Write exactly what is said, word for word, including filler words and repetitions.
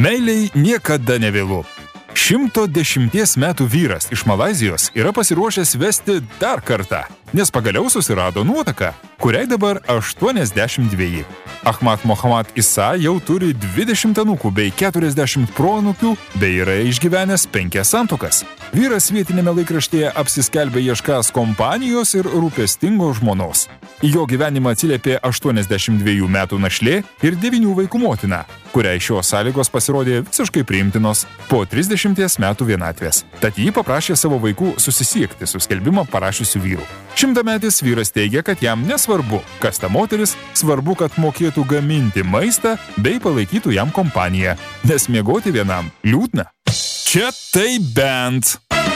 Meiliai niekada nevėlu. šimto dešimties metų vyras iš Malaizijos yra pasiruošęs vesti dar kartą, nes pagaliau susirado nuotaką, kuriai dabar aštuoniasdešimt dveji. Ahmad Mohamad Isa jau turi dvidešimt anūkų bei keturiasdešimt proanūkių bei yra išgyvenęs penkias santuokas. Vyras vietinėme laikraštyje apsiskelbė ieškas kompanijos ir rūpestingos žmonos. Į jo gyvenimą atsiliepė aštuoniasdešimt dviejų metų našlė ir devynių vaikų motina, kuriai šios sąlygos pasirodė visiškai priimtinos po trisdešimties metų vienatvės. Tad jį paprašė savo vaikų susisiekti su skelbimą parašiusiu vyru. Šimtametis vyras teigia, kad jam nesvarbu, kas ta moteris, svarbu, kad mokėtų gaminti maistą bei palaikytų jam kompaniją, nes miegoti vienam liūdna. Čia tai bent.